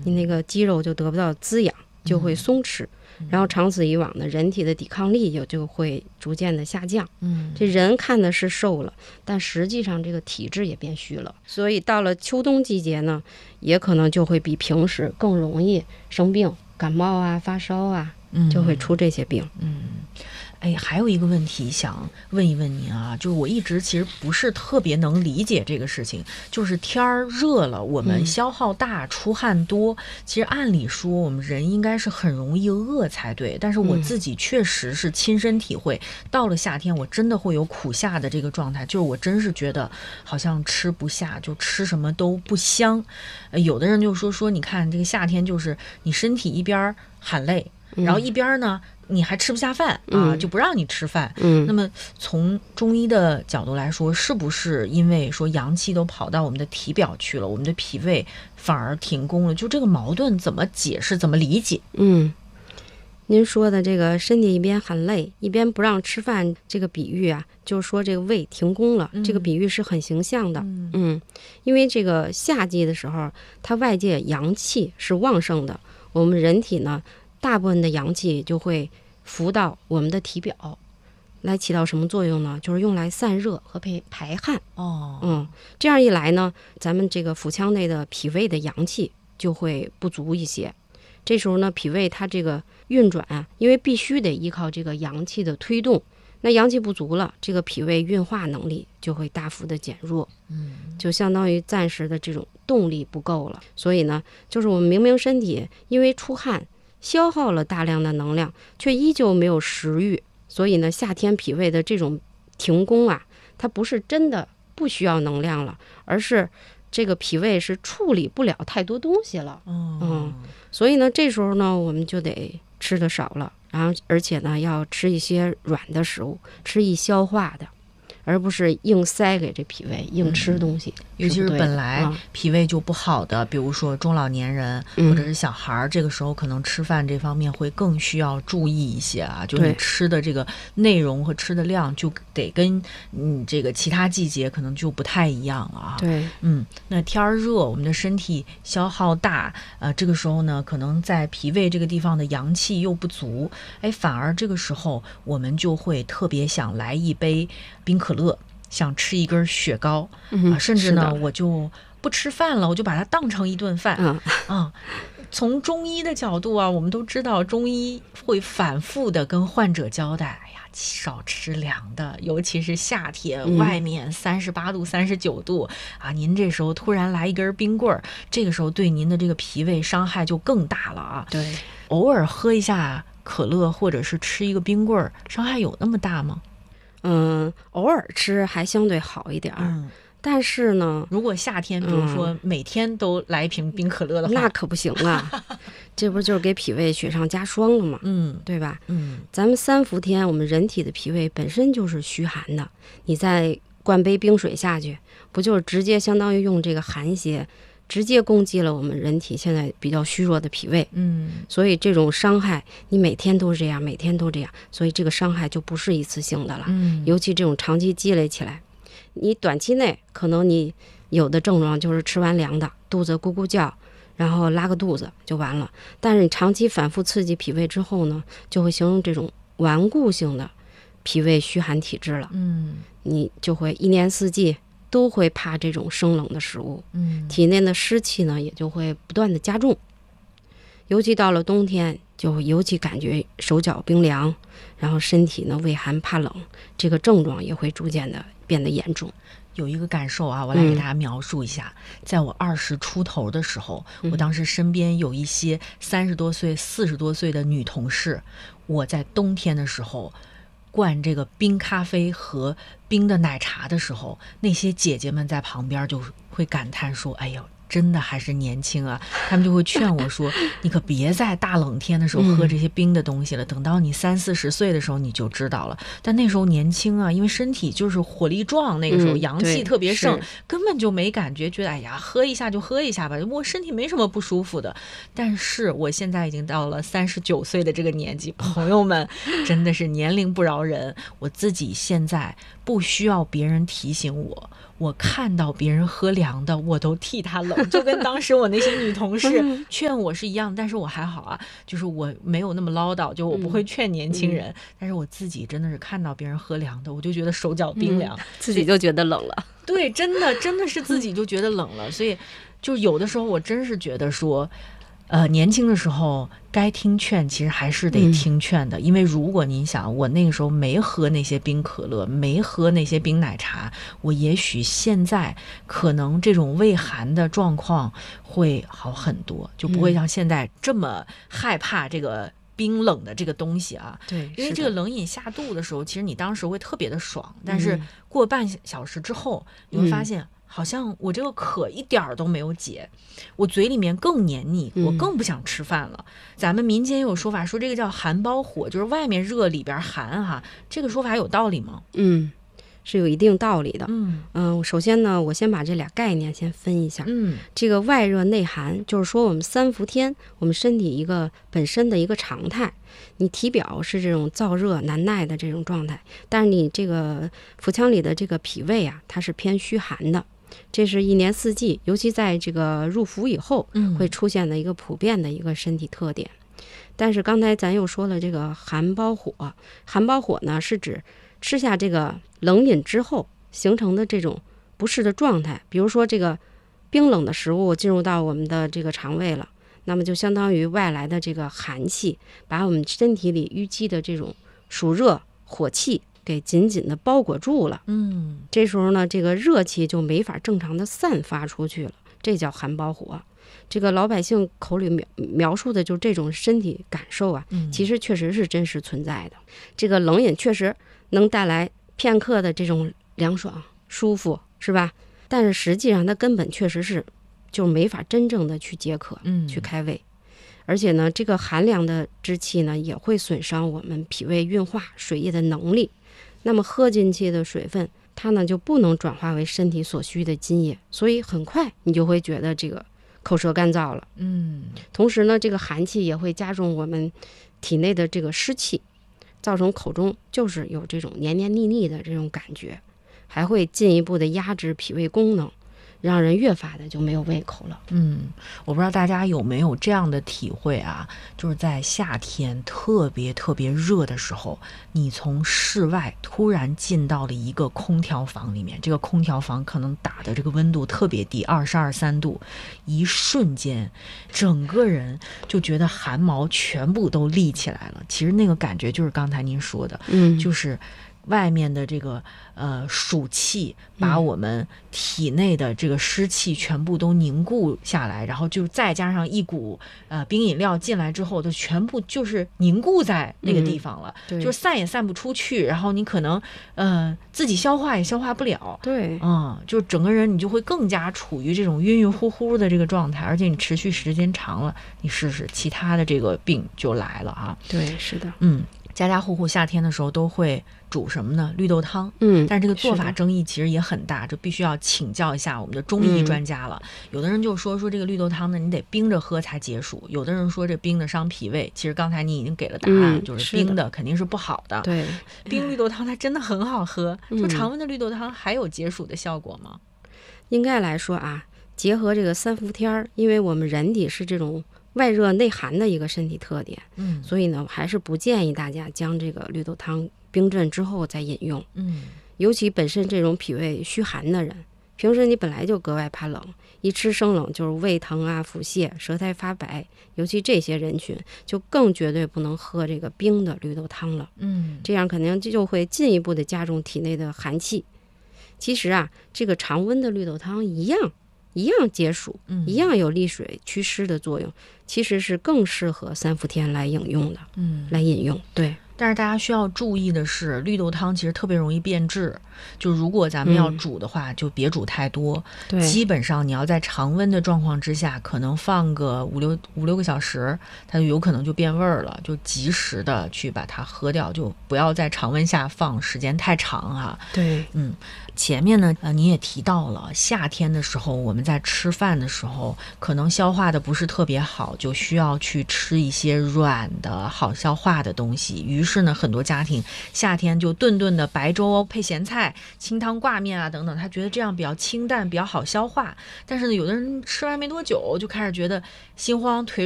你那个肌肉就得不到滋养，就会松弛。然后长此以往呢，人体的抵抗力就会逐渐的下降。这人看的是瘦了，但实际上这个体质也变虚了。所以到了秋冬季节呢，也可能就会比平时更容易生病，感冒啊、发烧啊，就会出这些病。 还有一个问题想问一问您啊，就是我一直其实不是特别能理解这个事情，就是天儿热了，我们消耗大、出汗多，其实按理说我们人应该是很容易饿才对，但是我自己确实是亲身体会，到了夏天我真的会有苦夏的这个状态，就是我真是觉得好像吃不下，就吃什么都不香。有的人就说你看这个夏天就是你身体一边喊累，然后一边呢你还吃不下饭啊，就不让你吃饭。那么从中医的角度来说，是不是因为说阳气都跑到我们的体表去了，我们的脾胃反而停工了？就这个矛盾怎么解释，怎么理解？ 您说的这个身体一边喊累一边不让吃饭这个比喻啊，就是说这个胃停工了，这个比喻是很形象的。因为这个夏季的时候，它外界阳气是旺盛的，我们人体呢大部分的阳气就会浮到我们的体表，来起到什么作用呢？就是用来散热和排汗。这样一来呢，咱们这个腹腔内的脾胃的阳气就会不足一些。这时候呢，脾胃它这个运转啊，因为必须得依靠这个阳气的推动，那阳气不足了，这个脾胃运化能力就会大幅的减弱。就相当于暂时的这种动力不够了。所以呢，就是我们明明身体因为出汗消耗了大量的能量，却依旧没有食欲。所以呢，夏天脾胃的这种停工啊，它不是真的不需要能量了，而是这个脾胃是处理不了太多东西了。所以呢，这时候呢，我们就得吃的少了，然后而且呢，要吃一些软的食物，吃易消化的，而不是硬塞给这脾胃硬吃东西。 尤其是本来脾胃就不好的，比如说中老年人或者是小孩，这个时候可能吃饭这方面会更需要注意一些啊。就你吃的这个内容和吃的量就得跟这个其他季节可能就不太一样了啊。那天儿热，我们的身体消耗大，这个时候呢，可能在脾胃这个地方的阳气又不足，反而这个时候我们就会特别想来一杯冰可乐，想吃一根雪糕，甚至呢我就不吃饭了，我就把它当成一顿饭。从中医的角度啊，我们都知道中医会反复的跟患者交代，少吃凉的，尤其是夏天，外面38度、39度啊，您这时候突然来一根冰棍儿，这个时候对您的这个脾胃伤害就更大了啊。 对， 偶尔喝一下可乐或者是吃一个冰棍儿，伤害有那么大吗？ 偶尔吃还相对好一点但是呢， 如果夏天比如说每天都来一瓶冰可乐的话， 那可不行啊。这不就是给脾胃雪上加霜了吗？对吧？咱们3伏天，我们人体的脾胃本身就是虚寒的，你再灌杯冰水下去，不就是直接相当于用这个寒邪直接攻击了我们人体现在比较虚弱的脾胃。所以这种伤害你每天都这样，每天都这样，所以这个伤害就不是一次性的了。尤其这种长期积累起来，你短期内可能你有的症状就是吃完凉的肚子咕咕叫，然后拉个肚子就完了，但是你长期反复刺激脾胃之后呢，就会形成这种顽固性的脾胃虚寒体质了。你就会一年四季都会怕这种生冷的食物，体内的湿气呢也就会不断的加重，尤其到了冬天就会尤其感觉手脚冰凉，然后身体呢畏寒怕冷，这个症状也会逐渐的变得严重。 有一个感受啊，我来给大家描述一下。在我20出头的时候，我当时身边有一些30多岁、40多岁的女同事，我在冬天的时候灌这个冰咖啡和冰的奶茶的时候，那些姐姐们在旁边就会感叹说，哎呦，真的还是年轻啊。他们就会劝我说，你可别在大冷天的时候喝这些冰的东西了，等到你30、40岁的时候你就知道了。但那时候年轻啊，因为身体就是火力壮，那个时候阳气特别盛，根本就没感觉，觉得哎呀喝一下就喝一下吧，我身体没什么不舒服的。但是我现在已经到了39岁的这个年纪，朋友们真的是年龄不饶人，我自己现在不需要别人提醒我，我看到别人喝凉的我都替他冷冷，就跟当时我那些女同事劝我是一样，但是我还好啊，就是我没有那么唠叨，就我不会劝年轻人，但是我自己真的是看到别人喝凉的，我就觉得手脚冰凉， 自己就觉得冷了。 对，真的是自己就觉得冷了，所以就有的时候我真是觉得说年轻的时候该听劝其实还是得听劝的，因为如果你想我那个时候没喝那些冰可乐，没喝那些冰奶茶，我也许现在可能这种胃寒的状况会好很多，就不会像现在这么害怕这个冰冷的这个东西啊。 对， 因为这个冷饮下肚的时候，其实你当时会特别的爽，但是过半小时之后你会发现好像我这个渴一点儿都没有解，我嘴里面更黏腻，我更不想吃饭了。咱们民间有说法说这个叫寒包火，就是外面热里边寒哈，这个说法有道理吗？ 是有一定道理的。首先呢，我先把这俩概念先分一下。这个外热内寒，就是说我们三伏天，我们身体一个本身的一个常态。你体表是这种燥热难耐的这种状态，但是你这个腹腔里的这个脾胃啊，它是偏虚寒的。这是一年四季，尤其在这个入伏以后，会出现的一个普遍的一个身体特点。但是刚才咱又说了这个寒包火，寒包火呢是指吃下这个冷饮之后形成的这种不适的状态，比如说这个冰冷的食物进入到我们的这个肠胃了，那么就相当于外来的这个寒气把我们身体里淤积的这种暑热火气给紧紧的包裹住了。这时候呢，这个热气就没法正常的散发出去了，这叫寒包火。这个老百姓口里描述的就是这种身体感受啊，其实确实是真实存在的。这个冷饮确实能带来片刻的这种凉爽舒服，是吧？但是实际上它根本确实是就没法真正的去解渴，去开胃。而且呢，这个寒凉的之气呢，也会损伤我们脾胃运化水液的能力。那么喝进去的水分，它呢就不能转化为身体所需的津液，所以很快你就会觉得这个口舌干燥了。同时呢，这个寒气也会加重我们体内的这个湿气，造成口中就是有这种黏黏腻腻的这种感觉，还会进一步的压制脾胃功能，让人越发的就没有胃口了。 我不知道大家有没有这样的体会啊，就是在夏天特别特别热的时候，你从室外突然进到了一个空调房里面，这个空调房可能打的这个温度特别低，22、3度，一瞬间整个人就觉得汗毛全部都立起来了。其实那个感觉就是刚才您说的，就是外面的这个暑气把我们体内的这个湿气全部都凝固下来，然后就再加上一股冰饮料进来之后，就全部就是凝固在那个地方了，就是散也散不出去，然后你可能自己消化也消化不了，就整个人你就会更加处于这种晕晕乎乎的这个状态，而且你持续时间长了，你试试其他的这个病就来了啊。 对，是的。 家家户户夏天的时候都会煮什么呢？绿豆汤。但是这个做法争议其实也很大，这必须要请教一下我们的中医专家了。有的人就说这个绿豆汤呢，你得冰着喝才解暑；有的人说这冰的伤脾胃。其实刚才你已经给了答案，就是冰的肯定是不好的。 对， 冰绿豆汤它真的很好喝。说常温的绿豆汤还有解暑的效果吗？ 应该来说啊，结合这个三伏天，因为我们人体是这种外热内寒的一个身体特点，所以呢，还是不建议大家将这个绿豆汤冰镇之后再饮用。尤其本身这种脾胃虚寒的人，平时你本来就格外怕冷，一吃生冷就是胃疼啊、腹泻、舌苔发白，尤其这些人群就更绝对不能喝这个冰的绿豆汤了。这样肯定就会进一步的加重体内的寒气。其实啊，这个常温的绿豆汤一样解暑，一样有利水祛湿的作用，其实是更适合三伏天来饮用的。来饮用。对， 但是大家需要注意的是，绿豆汤其实特别容易变质，就如果咱们要煮的话，就别煮太多。 对， 基本上你要在常温的状况之下，可能放个五六个小时，它就有可能就变味儿了，就及时的去把它喝掉，就不要在常温下放时间太长啊。 对， 前面呢，你也提到了夏天的时候，我们在吃饭的时候，可能消化的不是特别好，就需要去吃一些软的好消化的东西。于是呢，很多家庭夏天就顿顿的白粥配咸菜、清汤挂面啊等等，他觉得这样比较清淡，比较好消化。但是呢，有的人吃完没多久就开始觉得心慌腿